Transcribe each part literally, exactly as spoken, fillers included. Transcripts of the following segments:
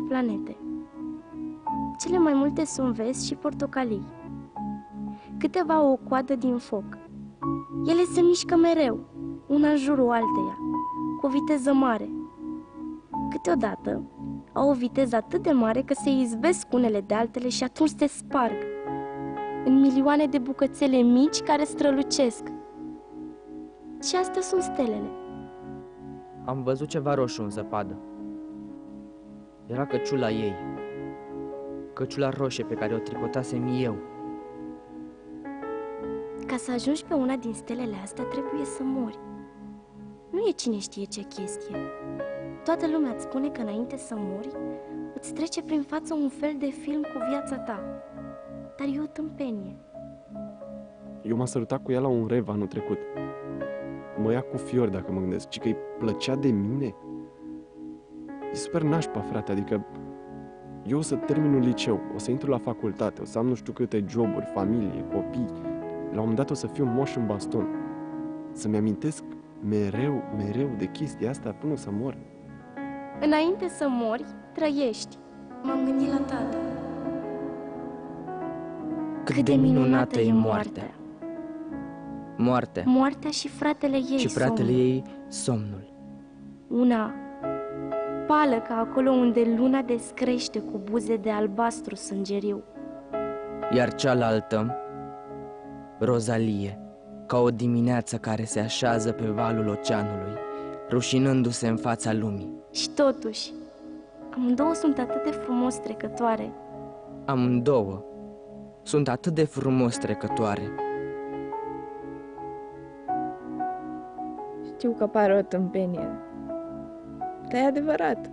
planete. Cele mai multe sunt vezi și portocalii. Câteva o coadă din foc. Ele se mișcă mereu, una în jurul alteia, cu o viteză mare. Câteodată au o viteză atât de mare că se izbesc unele de altele și atunci se sparg în milioane de bucățele mici care strălucesc. Și astea sunt stelele. Am văzut ceva roșu în zăpadă. Era căciula ei. Căciula roșie pe care o tricotasem eu. Ca să ajungi pe una din stelele astea, trebuie să mori. Nu e cine știe ce chestie. Toată lumea îți spune că înainte să mori, îți trece prin față un fel de film cu viața ta. Dar e o tâmpenie. Eu m-am sărutat cu ea la un rev anul trecut. Mă ia cu fiori dacă mă gândesc, ci că îi plăcea de mine. E super nașpa, frate, adică eu o să termin un liceu, o să intru la facultate, o să am nu știu câte joburi, familie, copii. La un moment dat o să fiu moș în baston. Să-mi amintesc mereu, mereu de chestia asta până o să mor. Înainte să mori, trăiești. M-am gândit la tata. Cât, Cât de minunată e moartea. Moartea. Moartea și fratele ei, Și fratele somnul. ei, somnul. Una pală ca acolo unde luna descrește cu buze de albastru sângeriu. Iar cealaltă, rozalie, ca o dimineață care se așează pe valul oceanului, rușinându-se în fața lumii. Și totuși, amândouă sunt atât de frumos trecătoare. Amândouă sunt atât de frumos trecătoare. Știu că pare o tâmpenie, dar e adevărat.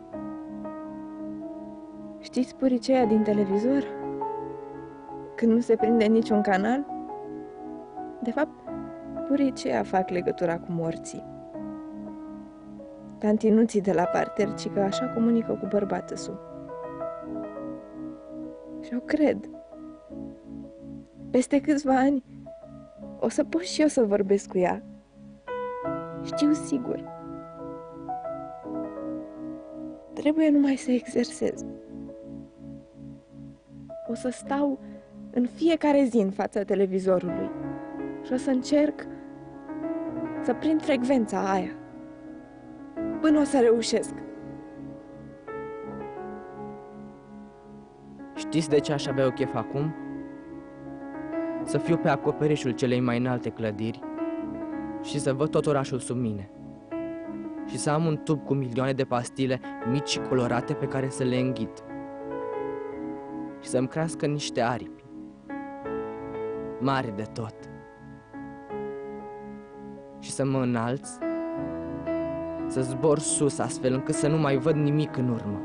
Știți puriceia din televizor? Când nu se prinde niciun canal? De fapt, puriceia fac legătura cu morții. Tantinuții de la parter, ci că așa comunică cu bărbată-su. Și eu cred. Peste câțiva ani o să pot și eu să vorbesc cu ea. Știu sigur. Trebuie numai să exersez. O să stau în fiecare zi în fața televizorului și o să încerc să prind frecvența aia până o să reușesc. Știți de ce aș avea eu chef acum? Să fiu pe acoperișul celei mai înalte clădiri și să văd tot orașul sub mine. Și să am un tub cu milioane de pastile mici și colorate pe care să le înghit. Și să-mi crească niște aripi mari de tot. Și să mă înalț, să zbor sus astfel încât să nu mai văd nimic în urmă.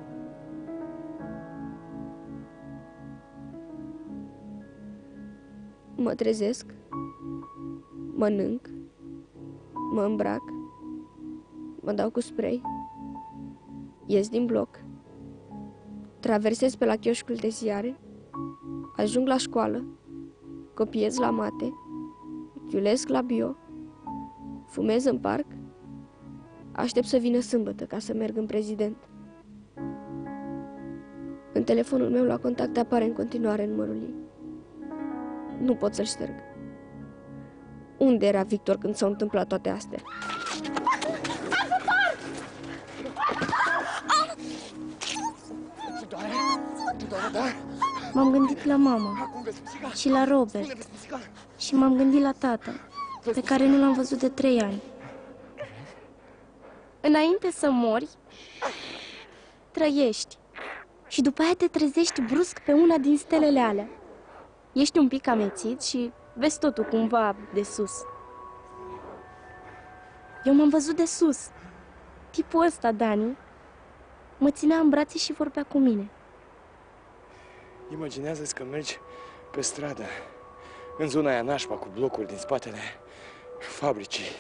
Mă trezesc, mănânc, mă îmbrac, mă dau cu spray, ies din bloc, traversez pe la chioșcul de ziare, ajung la școală, copiez la mate, chiulesc la bio, fumez în parc, aștept să vină sâmbătă ca să merg în prezident. În telefonul meu la contact apare în continuare numărul ei. Nu pot să-l șterg. Unde era Victor când s-au întâmplat toate astea? M-am gândit la mama și la Robert și m-am gândit la tata, pe care nu l-am văzut de trei ani. Înainte să mori, trăiești și după aia te trezești brusc pe una din stelele alea. Ești un pic amețit și vezi totul cumva de sus. Eu m-am văzut de sus. Tipul ăsta, Dani, mă ținea în brațe și vorbea cu mine. Imaginează-ți că mergi pe stradă, în zona aia nașpa, cu blocuri din spatele fabricii.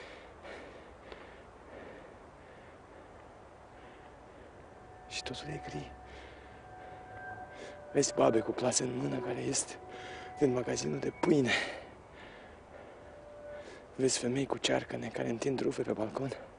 Și totul e gri. Vezi babe cu clase în mână care ies din magazinul de pâine. Vezi femei cu cearcăne care întind rufe pe balcon.